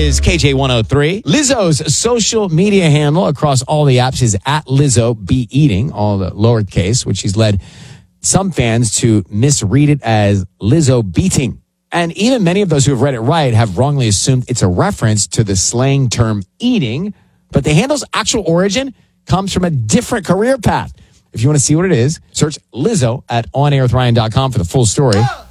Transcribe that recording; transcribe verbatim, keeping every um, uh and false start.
is K J one oh three. Lizzo's social media handle across all the apps is at Lizzo Be Eating, all the lowercase, which she's led some fans to misread it as Lizzo Beating. And even many of those who have read it right have wrongly assumed it's a reference to the slang term eating, but the handle's actual origin comes from a different career path. If you want to see what it is, search Lizzo at on air with ryan dot com for the full story.